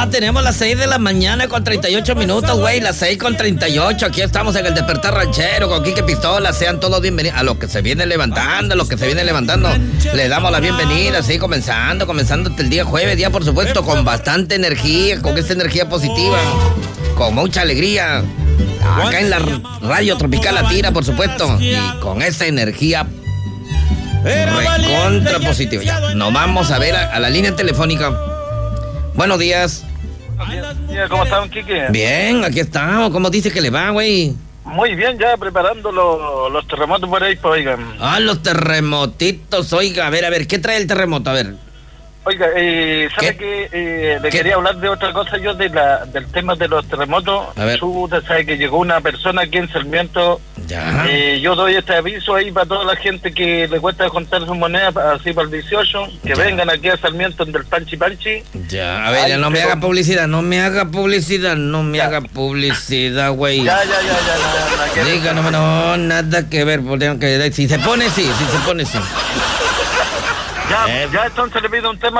tenemos las 6 de la mañana con 38 minutos, güey. Las 6:38. Aquí estamos en el Despertar Ranchero con Quique Pistola. Sean todos bienvenidos. A los que se vienen levantando, les damos la bienvenida. Sí, comenzando el día jueves, día por supuesto, con bastante energía, con esa energía positiva, con mucha alegría. Acá en la Radio Tropical Latina, por supuesto. Y con esa energía recontra positiva. Ya, nos vamos a ver a la línea telefónica. Buenos días. ¿Cómo están, Quique? Bien, aquí estamos. ¿Cómo dice que le va, güey? Muy bien, ya preparando los terremotos por ahí, pues, oigan. Los terremotitos, oiga. A ver, ¿qué trae el terremoto? A ver. Oiga, ¿sabe que le quería hablar de otra cosa yo del tema de los terremotos? A ver. Usted sabe que llegó una persona aquí en Sarmiento. Ya. Yo doy este aviso ahí para toda la gente que le cuesta contar sus monedas, así para el 18, que ya vengan aquí a Sarmiento del Panchi. Ya, a ver, ya no me haga publicidad, haga publicidad, güey. Ya. Diga, no, nada que ver, si se pone, sí. Ya, entonces le pido un tema